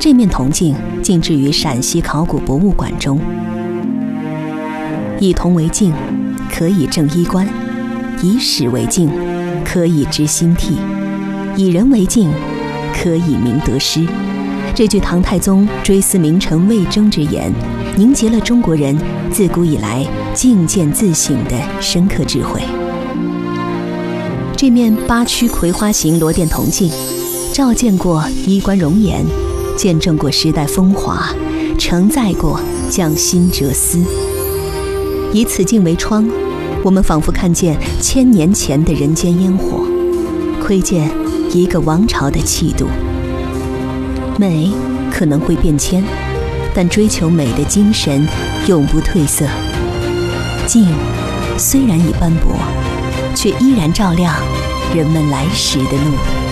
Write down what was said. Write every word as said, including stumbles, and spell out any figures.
这面铜镜静置于陕西考古博物馆中。以铜为镜，可以正衣冠；以史为镜，可以知兴替；以人为镜，可以明得失。这句唐太宗追思名臣魏征之言，凝结了中国人自古以来镜见自省的深刻智慧。这面八曲葵花形罗甸铜镜，照见过衣冠容颜，见证过时代风华，承载过匠心哲思。以此镜为窗，我们仿佛看见千年前的人间烟火，窥见一个王朝的气度。美可能会变迁，但追求美的精神永不褪色。镜虽然已斑驳，却依然照亮人们来时的路。